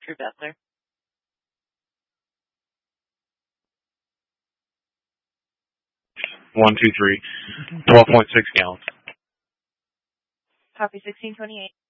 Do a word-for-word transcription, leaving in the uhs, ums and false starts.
True Bethler. One, two, three. Twelve point six gallons. Copy sixteen twenty-eight.